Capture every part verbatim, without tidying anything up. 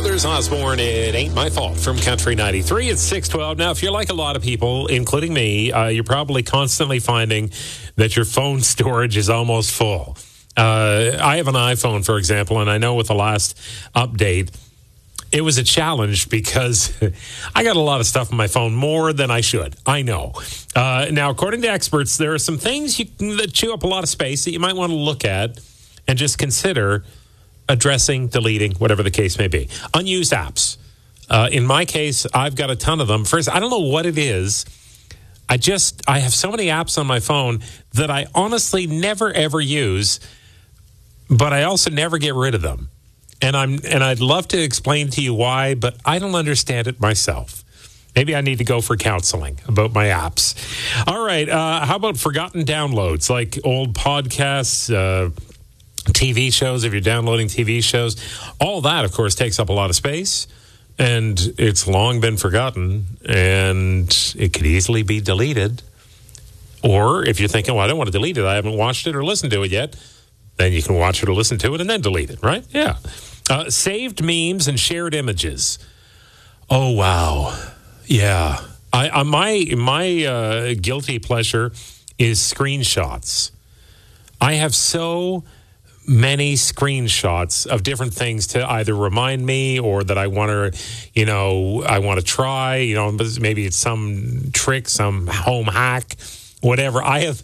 Brothers Osborne, It Ain't My Fault from Country ninety-three. It's six twelve. Now, if you're like a lot of people, including me, uh, you're probably constantly finding that your phone storage is almost full. Uh, I have an iPhone, for example, and I know with the last update, it was a challenge because I got a lot of stuff on my phone, more than I should. I know. Uh, now, according to experts, there are some things you can, that chew up a lot of space that you might want to look at and just consider addressing, deleting, whatever the case may be. Unused apps. Uh, in my case, I've got a ton of them. First, I don't know what it is. I just, I have so many apps on my phone that I honestly never, ever use, but I also never get rid of them. And I'm, and I'd love to explain to you why, but I don't understand it myself. Maybe I need to go for counseling about my apps. All right. Uh, how about forgotten downloads, like old podcasts, uh, T V shows, if you're downloading T V shows? All that, of course, takes up a lot of space, and it's long been forgotten, and it could easily be deleted. Or if you're thinking, well, I don't want to delete it, I haven't watched it or listened to it yet, then you can watch it or listen to it and then delete it, right? Yeah. Uh, saved memes and shared images. Oh, wow. Yeah. I, I my my uh, guilty pleasure is screenshots. I have so many screenshots of different things to either remind me or that I want to, you know, I want to try, you know, maybe it's some trick, some home hack, whatever. I have,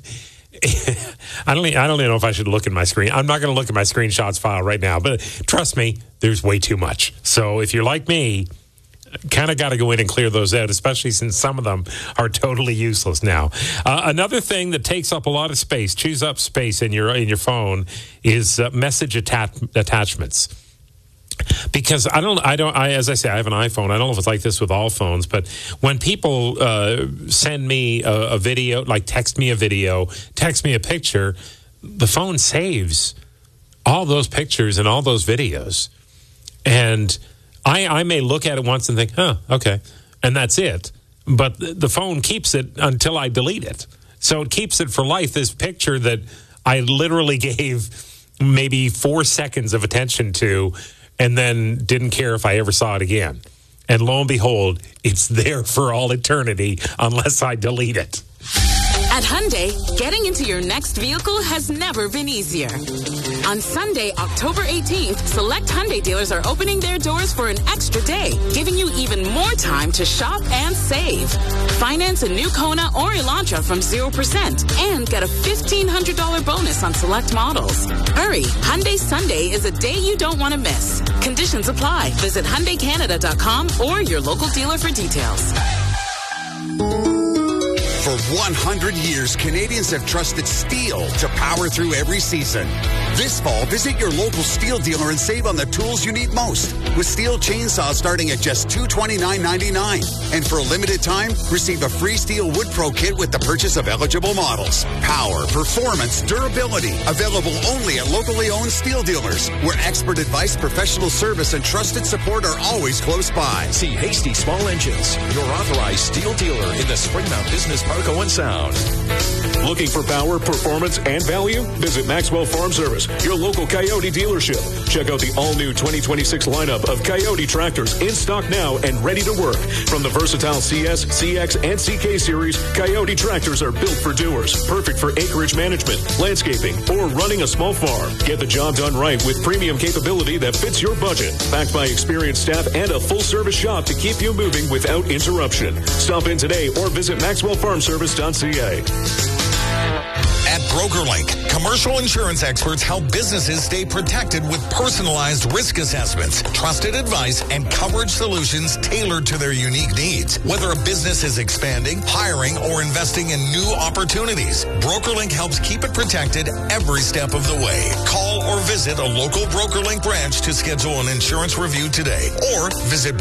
I don't, I don't even know if I should look at my screen. I'm not going to look at my screenshots file right now, but trust me, there's way too much. So if you're like me, kind of got to go in and clear those out, especially since some of them are totally useless now. Uh, another thing that takes up a lot of space, chews up space in your in your phone, is uh, message atta- attachments. Because I don't, I don't, I as I say, I have an iPhone. I don't know if it's like this with all phones, but when people uh, send me a, a video, like text me a video, text me a picture, the phone saves all those pictures and all those videos, and I, I may look at it once and think, huh, okay, and that's it. But the phone keeps it until I delete it. So it keeps it for life, this picture that I literally gave maybe four seconds of attention to and then didn't care if I ever saw it again. And lo and behold, it's there for all eternity unless I delete it. At Hyundai, getting into your next vehicle has never been easier. On Sunday, October eighteenth, select Hyundai dealers are opening their doors for an extra day, giving you even more time to shop and save. Finance a new Kona or Elantra from zero percent and get a fifteen hundred dollars bonus on select models. Hurry, Hyundai Sunday is a day you don't want to miss. Conditions apply. Visit Hyundai Canada dot com or your local dealer for details. For one hundred years, Canadians have trusted steel to power through every season. This fall, visit your local steel dealer and save on the tools you need most. With steel chainsaws starting at just two hundred twenty-nine dollars and ninety-nine cents. And for a limited time, receive a free Steel Wood Pro kit with the purchase of eligible models. Power, performance, durability. Available only at locally owned steel dealers, where expert advice, professional service, and trusted support are always close by. See Hasty Small Engines, your authorized steel dealer in the Springmount Business Park, Owen Sound. Looking for power, performance, and value? Visit Maxwell Farm Service, your local Coyote dealership. Check out the all-new twenty twenty-six lineup of Coyote tractors in stock now and ready to work. From the versatile C S, C X, and C K series, Coyote tractors are built for doers, perfect for acreage management, landscaping, or running a small farm. Get the job done right with premium capability that fits your budget. Backed by experienced staff and a full-service shop to keep you moving without interruption. Stop in today or visit maxwell farm service dot c a. At BrokerLink, commercial insurance experts help businesses stay protected with personalized risk assessments, trusted advice, and coverage solutions tailored to their unique needs. Whether a business is expanding, hiring, or investing in new opportunities, BrokerLink helps keep it protected every step of the way. Call or visit a local BrokerLink branch to schedule an insurance review today, or visit